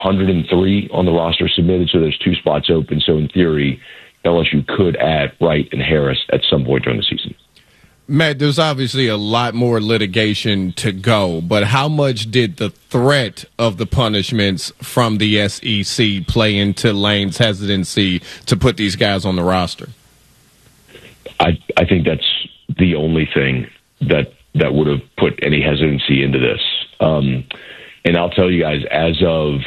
103 on the roster submitted, so there's 2 spots open. So in theory, LSU could add Wright and Harris at some point during the season. Matt, there's obviously a lot more litigation to go, but how much did the threat of the punishments from the SEC play into Lane's hesitancy to put these guys on the roster? I think that's the only thing that would have put any hesitancy into this. And I'll tell you guys, as of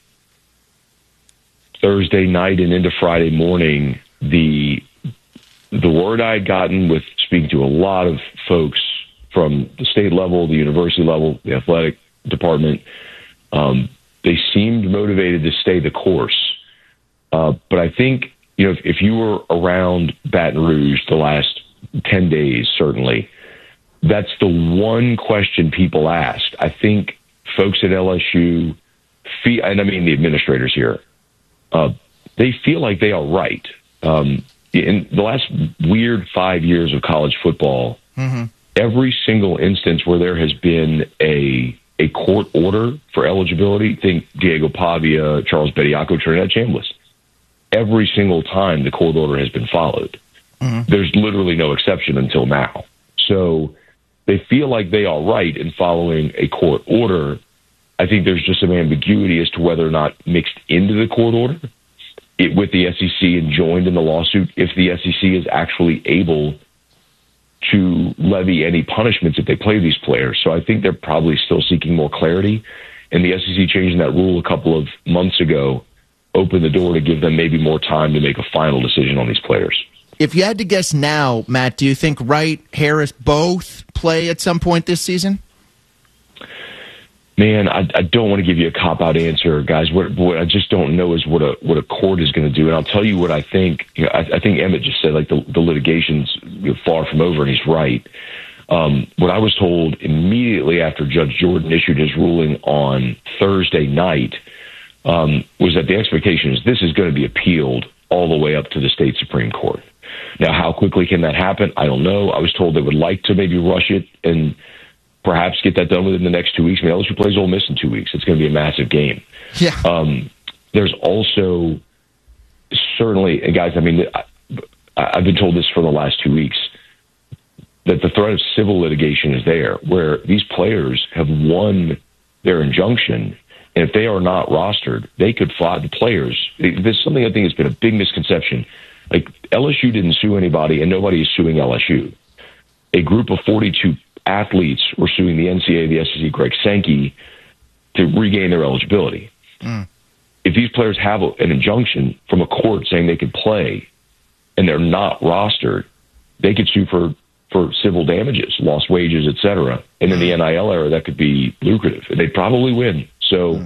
Thursday night and into Friday morning, the word I had gotten with speaking to a lot of folks from the state level, the university level, the athletic department, they seemed motivated to stay the course. But I think, if you were around Baton Rouge the last 10 days, certainly, that's the one question people asked. I think folks at LSU feel, and I mean the administrators here, they feel like they are right. In the last weird 5 years of college football, every single instance where there has been a court order for eligibility, think Diego Pavia, Charles Bediako, Trinidad Chambliss, every single time the court order has been followed. There's literally no exception until now. So they feel like they are right in following a court order. I think there's just some ambiguity as to whether or not mixed into the court order with the SEC and joined in the lawsuit, if the SEC is actually able to levy any punishments if they play these players. So I think they're probably still seeking more clarity. And the SEC changing that rule a couple of months ago opened the door to give them maybe more time to make a final decision on these players. If you had to guess now, Matt, do you think Wright, Harris both play at some point this season? Man, I don't want to give you a cop-out answer, guys. What I just don't know is what a court is going to do. And I'll tell you what I think. I think Emmett just said, like, the litigation's far from over, and he's right. What I was told immediately after Judge Jordan issued his ruling on Thursday night was that the expectation is this is going to be appealed all the way up to the state Supreme Court. Now, how quickly can that happen? I don't know. I was told they would like to maybe rush it and perhaps get that done within the next 2 weeks. I mean, LSU plays Ole Miss in 2 weeks. It's going to be a massive game. Yeah. There's also certainly, and guys, I mean, I've been told this for the last 2 weeks, that the threat of civil litigation is there, where these players have won their injunction, and if they are not rostered, they could fly the players. There's something I think has been a big misconception. Like, LSU didn't sue anybody, and nobody is suing LSU. A group of 42 athletes were suing the NCAA, the SEC, Greg Sankey, to regain their eligibility. If these players have an injunction from a court saying they could play and they're not rostered, they could sue for civil damages, lost wages, etc. And in the NIL era, that could be lucrative, and they'd probably win. So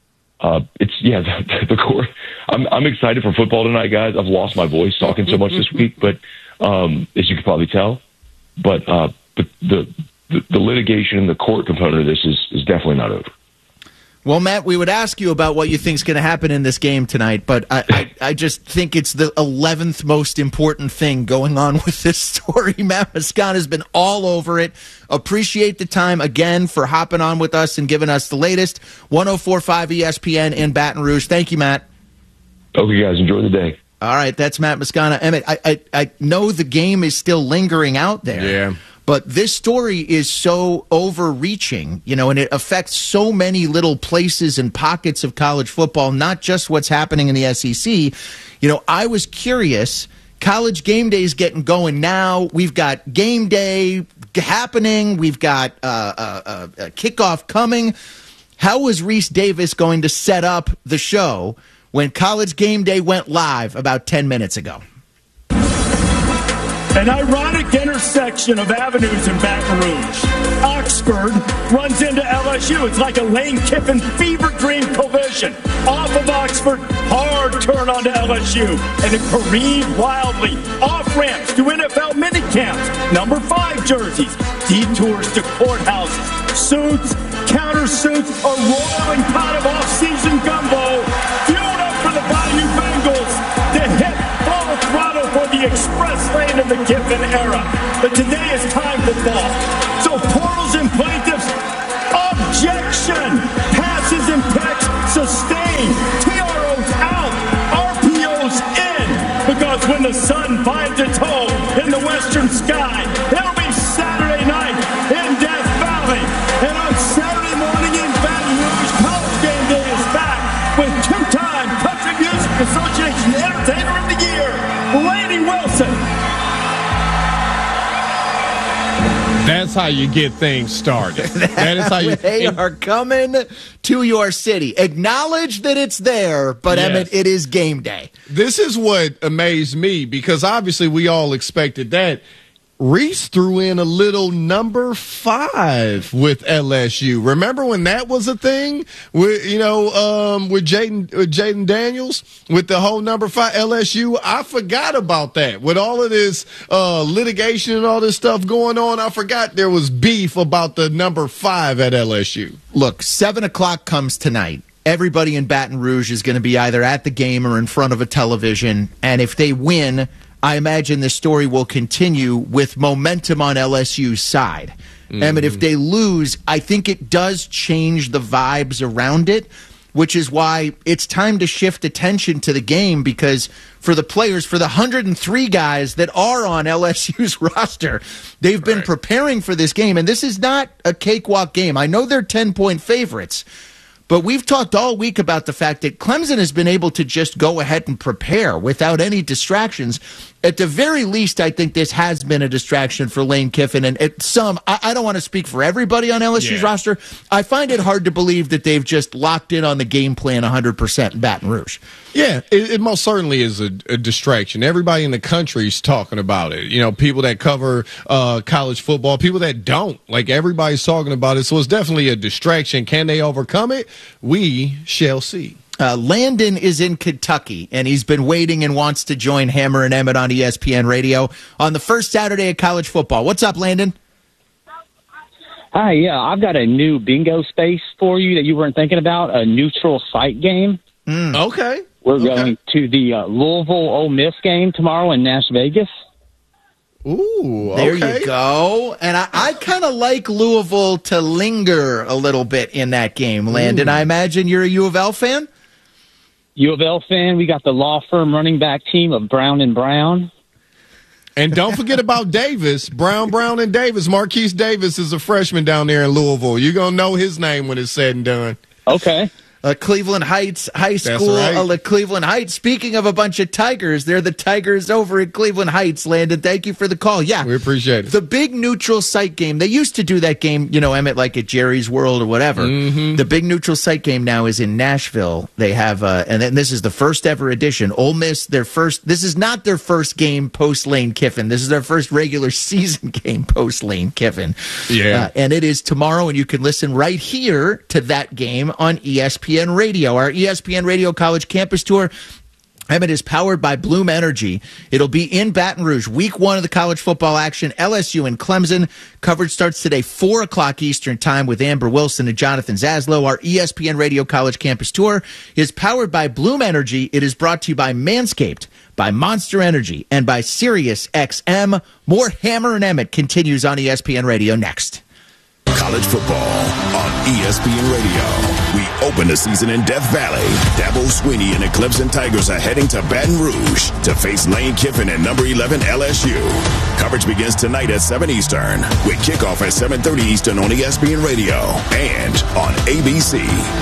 the court. I'm excited for football tonight, guys. I've lost my voice talking so much this week, but as you can probably tell, but the litigation and the court component of this is definitely not over. Well, Matt, we would ask you about what you think is going to happen in this game tonight, but I just think it's the 11th most important thing going on with this story. Matt Moscona has been all over it. Appreciate the time again for hopping on with us and giving us the latest. 104.5 ESPN in Baton Rouge. Thank you, Matt. Okay, guys. Enjoy the day. All right, that's Matt Moscona. Emmett, I know the game is still lingering out there. Yeah. But this story is so overreaching, and it affects so many little places and pockets of college football, not just what's happening in the SEC. I was curious. College game day is getting going now. We've got game day happening. We've got a kickoff coming. How was Reese Davis going to set up the show when College game day went live about 10 minutes ago? An ironic intersection of avenues in Baton Rouge. Oxford runs into LSU. It's like a Lane Kiffin fever dream collision. Off of Oxford, hard turn onto LSU. And it careened wildly. Off ramps to NFL minicamps. Number 5 jerseys. Detours to courthouses. Suits, countersuits, a roiling pot of off-season gumbo. Fueled up for the Bayou Bengals. To hit full throttle for the express lane of the Kiffin era. But today is time for ball. So portals and plaintiffs, objection! Passes and picks, sustain. clean. TRO's out. RPO's in. Because when the sun finds its home in the western sky, it'll be Saturday night in Death Valley. And on Saturday morning in Baton Rouge, College Game Day is back with two-time Country Music Association Entertainer of the Year, Laney Wilson. That's how you get things started. That is how you. They are coming to your city. Acknowledge that it's there, but Yes. Emmett, it is game day. This is what amazed me, because obviously we all expected that. Reese threw in a little number 5 with LSU. Remember when that was a thing with Jaden Daniels with the whole number 5 LSU? I forgot about that. With all of this litigation and all this stuff going on, I forgot there was beef about the number 5 at LSU. Look, 7 o'clock comes tonight. Everybody in Baton Rouge is going to be either at the game or in front of a television. And if they win, I imagine this story will continue with momentum on LSU's side. Emmett, if they lose, I think it does change the vibes around it, which is why it's time to shift attention to the game, because for the players, for the 103 guys that are on LSU's roster, they've been preparing for this game. And this is not a cakewalk game. I know they're 10-point favorites, but we've talked all week about the fact that Clemson has been able to just go ahead and prepare without any distractions. At the very least, I think this has been a distraction for Lane Kiffin. And at some, I don't want to speak for everybody on LSU's roster. I find it hard to believe that they've just locked in on the game plan 100% in Baton Rouge. Yeah, it most certainly is a distraction. Everybody in the country is talking about it. You know, people that cover college football, people that don't. Like, everybody's talking about it. So it's definitely a distraction. Can they overcome it? We shall see. Landon is in Kentucky, and he's been waiting and wants to join Hammer and Emmett on ESPN Radio on the first Saturday of college football. What's up, Landon? Hi, yeah, I've got a new bingo space for you that you weren't thinking about, a neutral site game. Okay. We're going to the Louisville Ole Miss game tomorrow in Nash Vegas. Ooh, There okay. you go. And I kind of like Louisville to linger a little bit in that game, Landon. I imagine you're a U of L fan? U of L fan, we got the law firm running back team of Brown and Brown. And don't forget about Davis, Brown, and Davis. Marquise Davis is a freshman down there in Louisville. You're going to know his name when it's said and done. Okay. Cleveland Heights High School. right. Cleveland Heights. Speaking of a bunch of Tigers, they're the Tigers over at Cleveland Heights. Landon, thank you for the call. Yeah, We appreciate it. the big neutral site game. They used to do that game, Emmett, like at Jerry's World or whatever. The big neutral site game now is in Nashville. They have, and then this is the first ever edition. Ole Miss, this is not their first game post Lane Kiffin. This is their first regular season game post Lane Kiffin. Yeah. And it is tomorrow, and you can listen right here to that game on ESPN Radio. Our ESPN Radio College Campus Tour, Emmett, is powered by Bloom Energy. It'll be in Baton Rouge, week 1 of the college football action, LSU and Clemson. Coverage starts today, 4 o'clock Eastern time with Amber Wilson and Jonathan Zaslow. Our ESPN Radio College Campus Tour is powered by Bloom Energy. It is brought to you by Manscaped, by Monster Energy, and by Sirius XM. More Hammer and Emmett continues on ESPN Radio next. College football on ESPN Radio. We open the season in Death Valley. Dabo Swinney and the Clemson Tigers are heading to Baton Rouge to face Lane Kiffin and number 11 LSU. Coverage begins tonight at 7 Eastern with kickoff at 7:30 Eastern on ESPN Radio and on ABC.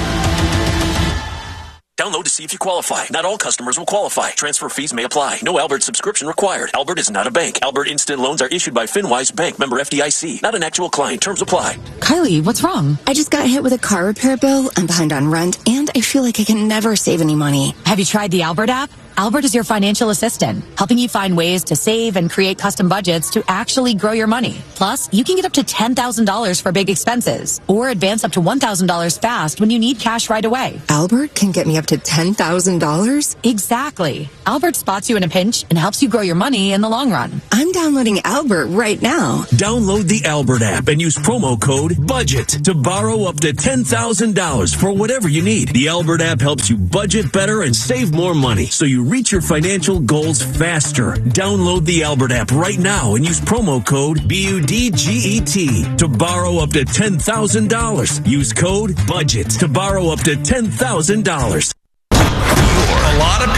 Download to see if you qualify. Not all customers will qualify. Transfer fees may apply. No Albert subscription required. Albert is not a bank. Albert Instant Loans are issued by FinWise Bank, member FDIC. Not an actual client. Terms apply. Kylie, what's wrong? I just got hit with a car repair bill. I'm behind on rent, and I feel like I can never save any money. Have you tried the Albert app? Albert is your financial assistant, helping you find ways to save and create custom budgets to actually grow your money. Plus, you can get up to $10,000 for big expenses or advance up to $1,000 fast when you need cash right away. Albert can get me up to $10,000? Exactly. Albert spots you in a pinch and helps you grow your money in the long run. I'm downloading Albert right now. Download the Albert app and use promo code BUDGET to borrow up to $10,000 for whatever you need. The Albert app helps you budget better and save more money so you reach your financial goals faster. Download the Albert app right now and use promo code BUDGET to borrow up to $10,000. Use code BUDGET to borrow up to $10,000.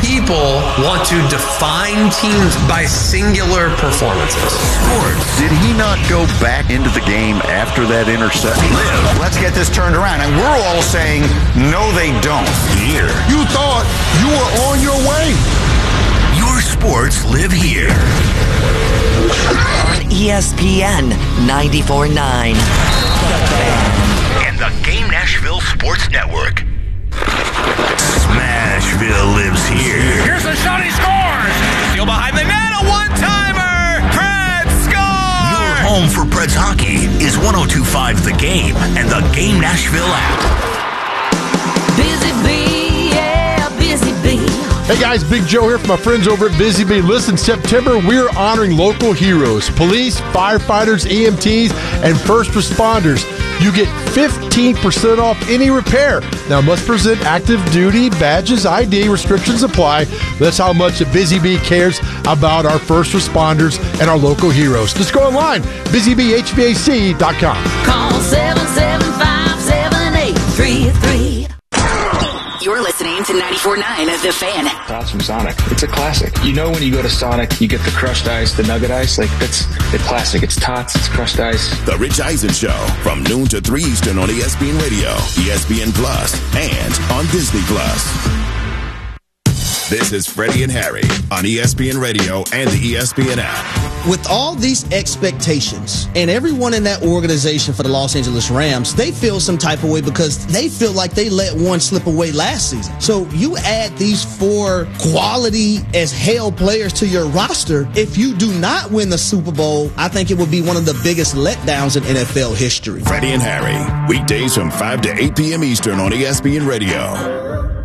people want to define teams by singular performances. Sports. Did he not go back into the game after that interception? Let's get this turned around. And we're all saying, no, they don't. Here. You thought you were on your way. Your sports live here. On ESPN 94.9. And the Game Nashville Sports Network. Smashville lives here. Here's the shot, he scores! Steal behind the net, a one-timer! Preds score! Your home for Preds hockey is 102.5 The Game and the Game Nashville app. Busy Bee, yeah, Busy Bee. Hey guys, Big Joe here from my friends over at Busy Bee. Listen, September, we're honoring local heroes, police, firefighters, EMTs, and first responders. You get 15% off any repair. Now, must present active duty badges, ID, restrictions apply. That's how much Busy Bee cares about our first responders and our local heroes. Just go online, busybeehvac.com. Call 775-7833. You're listening to 94.9 The Fan. Thoughts from Sonic. It's a classic. You know when you go to Sonic, you get the crushed ice, the nugget ice. Like, that's the classic. It's tots, it's crushed ice. The Rich Eisen Show from noon to 3 Eastern on ESPN Radio, ESPN Plus, and on Disney Plus. This is Freddie and Harry on ESPN Radio and the ESPN app. With all these expectations and everyone in that organization for the Los Angeles Rams, they feel some type of way because they feel like they let one slip away last season. So you add these 4 quality as hell players to your roster. If you do not win the Super Bowl, I think it would be one of the biggest letdowns in NFL history. Freddie and Harry, weekdays from 5 to 8 p.m. Eastern on ESPN Radio.